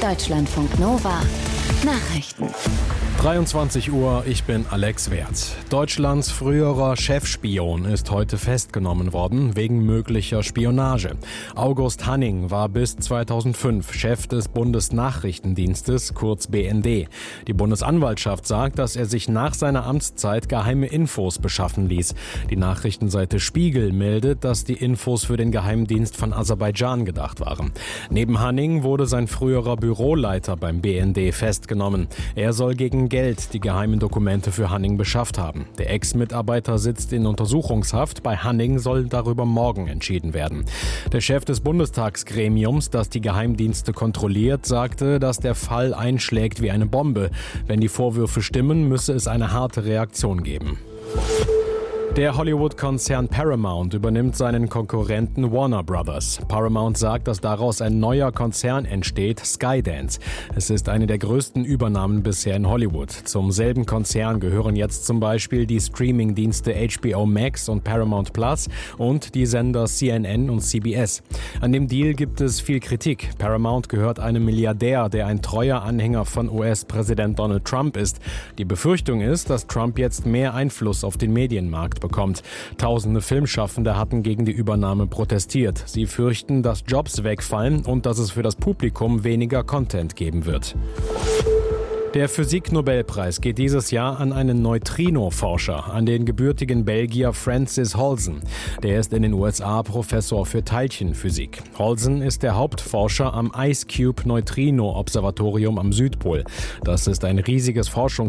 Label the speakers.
Speaker 1: Deutschlandfunk Nova Nachrichten.
Speaker 2: 23 Uhr, ich bin Alex Werth. Deutschlands früherer Chefspion ist heute festgenommen worden wegen möglicher Spionage. August Hanning war bis 2005 Chef des Bundesnachrichtendienstes, kurz BND. Die Bundesanwaltschaft sagt, dass er sich nach seiner Amtszeit geheime Infos beschaffen ließ. Die Nachrichtenseite Spiegel meldet, dass die Infos für den Geheimdienst von Aserbaidschan gedacht waren. Neben Hanning wurde sein früherer Büroleiter beim BND festgenommen. Er soll gegen Geld die geheimen Dokumente für Hanning beschafft haben. Der Ex-Mitarbeiter sitzt in Untersuchungshaft. Bei Hanning soll darüber morgen entschieden werden. Der Chef des Bundestagsgremiums, das die Geheimdienste kontrolliert, sagte, dass der Fall einschlägt wie eine Bombe. Wenn die Vorwürfe stimmen, müsse es eine harte Reaktion geben. Der Hollywood-Konzern Paramount übernimmt seinen Konkurrenten Warner Brothers. Paramount sagt, dass daraus ein neuer Konzern entsteht, Skydance. Es ist eine der größten Übernahmen bisher in Hollywood. Zum selben Konzern gehören jetzt zum Beispiel die Streaming-Dienste HBO Max und Paramount Plus und die Sender CNN und CBS. An dem Deal gibt es viel Kritik. Paramount gehört einem Milliardär, der ein treuer Anhänger von US-Präsident Donald Trump ist. Die Befürchtung ist, dass Trump jetzt mehr Einfluss auf den Medienmarkt bekommt. Tausende Filmschaffende hatten gegen die Übernahme protestiert. Sie fürchten, dass Jobs wegfallen und dass es für das Publikum weniger Content geben wird. Der Physik-Nobelpreis geht dieses Jahr an einen Neutrino-Forscher, an den gebürtigen Belgier Francis Holzen. Der ist in den USA Professor für Teilchenphysik. Holzen ist der Hauptforscher am IceCube Neutrino-Observatorium am Südpol. Das ist ein riesiges